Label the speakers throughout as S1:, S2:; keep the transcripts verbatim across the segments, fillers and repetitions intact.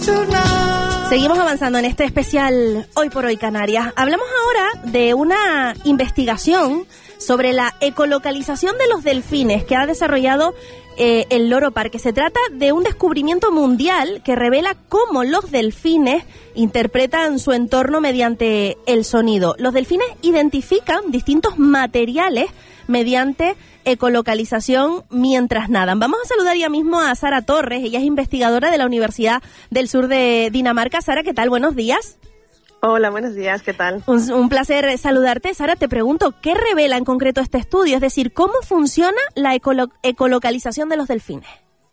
S1: Seguimos avanzando en este especial Hoy por Hoy Canarias. Hablamos ahora de una investigación sobre la ecolocalización de los delfines que ha desarrollado eh, el Loro Parque. Se trata de un descubrimiento mundial que revela cómo los delfines interpretan su entorno mediante el sonido. Los delfines identifican distintos materiales mediante ecolocalización mientras nadan. Vamos a saludar ya mismo a Sara Torres. Ella es investigadora de la Universidad del Sur de Dinamarca. Sara, ¿qué tal? Buenos días.
S2: Hola, buenos días, ¿qué tal?
S1: Un, un placer saludarte. Sara, te pregunto, ¿qué revela en concreto este estudio? Es decir, ¿cómo funciona la ecolo- ecolocalización de los delfines?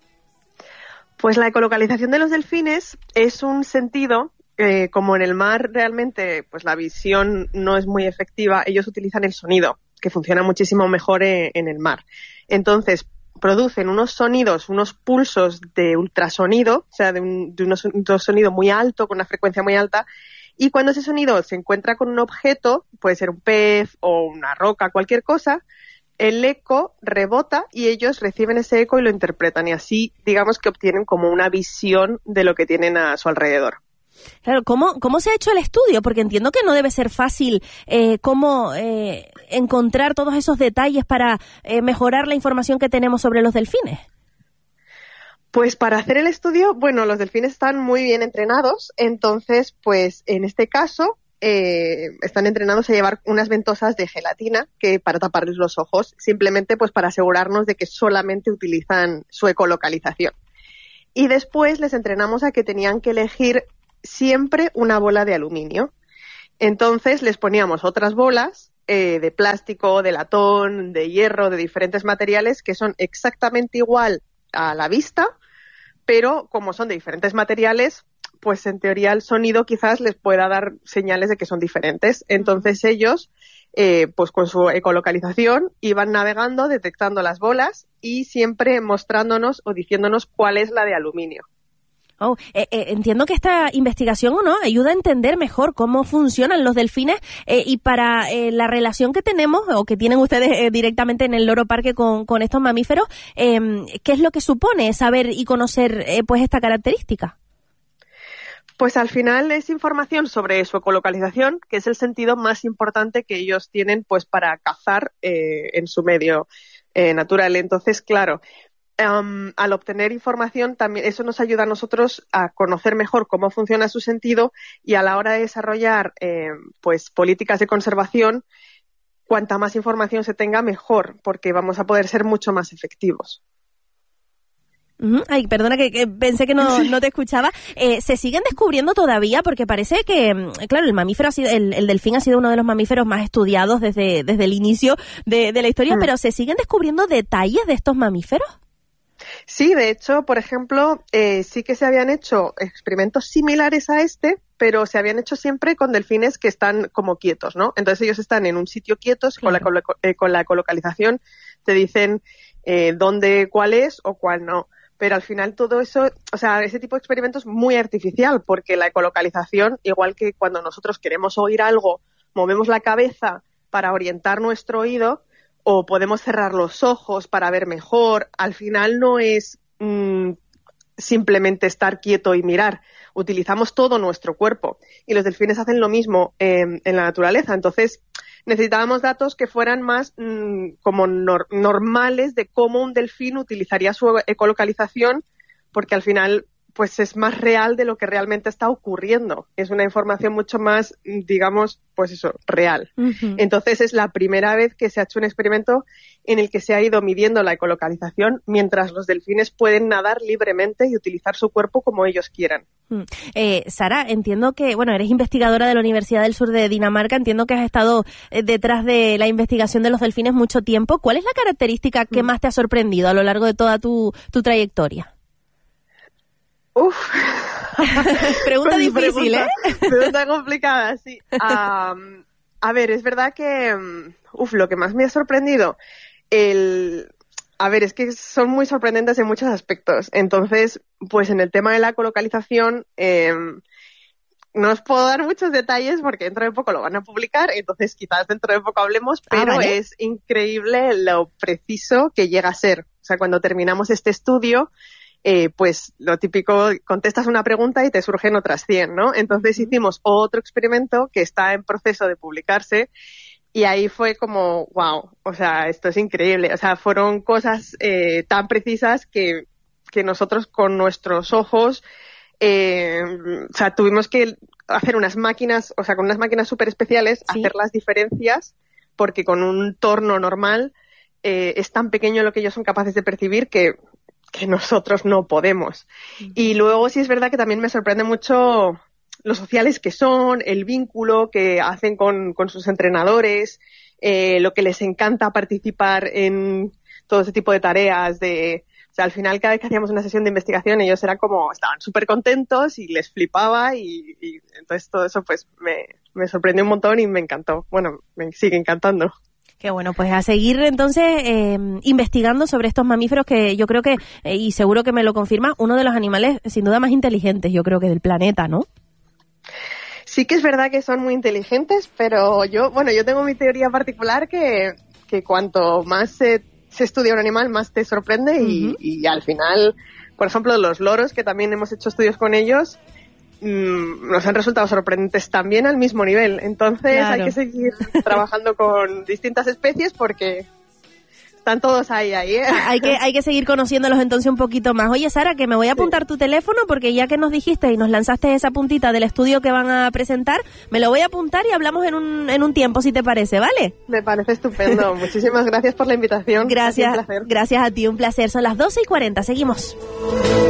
S2: Pues la ecolocalización de los delfines es un sentido, eh, como en el mar realmente pues la visión no es muy efectiva, ellos utilizan el sonido, que funciona muchísimo mejor en, en el mar. Entonces, producen unos sonidos, unos pulsos de ultrasonido, o sea, de un, de unos, un sonido muy alto, con una frecuencia muy alta, y cuando ese sonido se encuentra con un objeto, puede ser un pez o una roca, cualquier cosa, el eco rebota y ellos reciben ese eco y lo interpretan, y así, digamos que obtienen como una visión de lo que tienen a su alrededor.
S1: Claro, ¿cómo, cómo se ha hecho el estudio? Porque entiendo que no debe ser fácil eh, cómo eh, encontrar todos esos detalles para eh, mejorar la información que tenemos sobre los delfines.
S2: Pues para hacer el estudio, bueno, los delfines están muy bien entrenados, entonces, pues en este caso, eh, están entrenados a llevar unas ventosas de gelatina que para taparles los ojos, simplemente pues para asegurarnos de que solamente utilizan su ecolocalización. Y después les entrenamos a que tenían que elegir siempre una bola de aluminio. Entonces les poníamos otras bolas eh, de plástico, de latón, de hierro, de diferentes materiales que son exactamente igual a la vista, pero como son de diferentes materiales, pues en teoría el sonido quizás les pueda dar señales de que son diferentes. Entonces ellos, eh, pues con su ecolocalización, iban navegando, detectando las bolas y siempre mostrándonos o diciéndonos cuál es la de aluminio.
S1: Oh, eh, eh, entiendo que esta investigación, ¿no?, ayuda a entender mejor cómo funcionan los delfines eh, y para eh, la relación que tenemos o que tienen ustedes eh, directamente en el Loro Parque con, con estos mamíferos, eh, ¿qué es lo que supone saber y conocer eh, pues esta característica?
S2: Pues al final es información sobre su ecolocalización, que es el sentido más importante que ellos tienen pues para cazar eh, en su medio eh, natural. Entonces, claro, Um, al obtener información, también eso nos ayuda a nosotros a conocer mejor cómo funciona su sentido y a la hora de desarrollar eh, pues políticas de conservación, cuanta más información se tenga, mejor, porque vamos a poder ser mucho más efectivos.
S1: Uh-huh. Ay, perdona que, que pensé que no, no te escuchaba. Eh, ¿Se siguen descubriendo todavía? Porque parece que, claro, el mamífero ha sido, el, el delfín ha sido uno de los mamíferos más estudiados desde, desde el inicio de, de la historia, mm. pero ¿se siguen descubriendo detalles de estos mamíferos?
S2: Sí, de hecho, por ejemplo, eh, sí que se habían hecho experimentos similares a este, pero se habían hecho siempre con delfines que están como quietos, ¿no? Entonces ellos están en un sitio quietos, claro. con, la, eh, con la ecolocalización te dicen eh, dónde, cuál es o cuál no. Pero al final todo eso, o sea, ese tipo de experimento es muy artificial, porque la ecolocalización, igual que cuando nosotros queremos oír algo, movemos la cabeza para orientar nuestro oído, o podemos cerrar los ojos para ver mejor, al final no es mmm, simplemente estar quieto y mirar. Utilizamos todo nuestro cuerpo y los delfines hacen lo mismo eh, en la naturaleza. Entonces necesitábamos datos que fueran más mmm, como nor- normales de cómo un delfín utilizaría su ecolocalización, porque al final pues es más real de lo que realmente está ocurriendo. Es una información mucho más, digamos, pues eso, real. Uh-huh. Entonces es la primera vez que se ha hecho un experimento en el que se ha ido midiendo la ecolocalización mientras los delfines pueden nadar libremente y utilizar su cuerpo como ellos quieran.
S1: Uh-huh. Eh, Sara, entiendo que, bueno, eres investigadora de la Universidad del Sur de Dinamarca, entiendo que has estado eh, detrás de la investigación de los delfines mucho tiempo. ¿Cuál es la característica que uh-huh. más te ha sorprendido a lo largo de toda tu, tu trayectoria?
S2: Uf.
S1: Pregunta pues difícil,
S2: pregunta,
S1: ¿eh?
S2: Pregunta complicada, sí. Um, a ver, es verdad que, uf, lo que más me ha sorprendido, el, a ver, es que son muy sorprendentes en muchos aspectos. Entonces, pues en el tema de la ecolocalización, eh, no os puedo dar muchos detalles porque dentro de poco lo van a publicar, entonces quizás dentro de poco hablemos, pero ah, ¿vale? Es increíble lo preciso que llega a ser. O sea, cuando terminamos este estudio, eh, pues lo típico, contestas una pregunta y te surgen otras cien, ¿no? Entonces hicimos otro experimento que está en proceso de publicarse y ahí fue como, wow, o sea, esto es increíble. O sea, fueron cosas eh, tan precisas que, que nosotros con nuestros ojos, eh, o sea, tuvimos que hacer unas máquinas, o sea, con unas máquinas súper especiales, ¿sí? Hacer las diferencias, porque con un torno normal eh, es tan pequeño lo que ellos son capaces de percibir que, que nosotros no podemos. Uh-huh. Y luego sí es verdad que también me sorprende mucho los sociales que son, el vínculo que hacen con, con sus entrenadores, eh, lo que les encanta participar en todo ese tipo de tareas de... O sea, al final, cada vez que hacíamos una sesión de investigación, ellos eran como, estaban súper contentos y les flipaba y, y entonces todo eso pues me, me sorprendió un montón y me encantó. Bueno, me sigue encantando.
S1: Qué bueno, pues a seguir entonces eh, investigando sobre estos mamíferos que yo creo que, eh, y seguro que me lo confirma, uno de los animales sin duda más inteligentes, yo creo que del planeta, ¿no?
S2: Sí que es verdad que son muy inteligentes, pero yo, bueno, yo tengo mi teoría particular que, que cuanto más se, se estudia un animal, más te sorprende y, uh-huh. y al final, por ejemplo, los loros, que también hemos hecho estudios con ellos, mmm, nos han resultado sorprendentes también al mismo nivel. Entonces claro. Hay que seguir trabajando con distintas especies porque... Están todos ahí, ahí, ¿eh?
S1: Hay que, hay que seguir conociéndolos entonces un poquito más. Oye, Sara, que me voy a apuntar sí. tu teléfono porque ya que nos dijiste y nos lanzaste esa puntita del estudio que van a presentar, me lo voy a apuntar y hablamos en un, en un tiempo, si te parece, ¿vale?
S2: Me parece estupendo. Muchísimas gracias por la invitación.
S1: Gracias, gracias a ti, un placer. Son las doce y cuarenta, seguimos.